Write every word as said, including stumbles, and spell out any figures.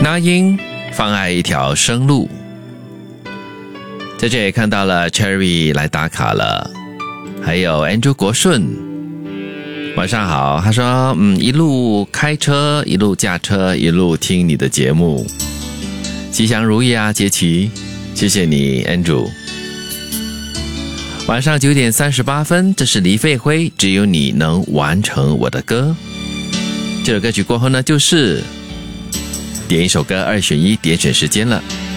那英放爱一条生路。在这里看到了 Cherry 来打卡了，还有 Andrew 国顺，晚上好。他说嗯，一路开车一路驾车一路听你的节目，吉祥如意啊杰奇，谢谢你 Andrew。 晚上九点三十八分，这是黎费辉只有你能完成我的歌。这首歌曲过后呢，就是点一首歌二选一点选时间了。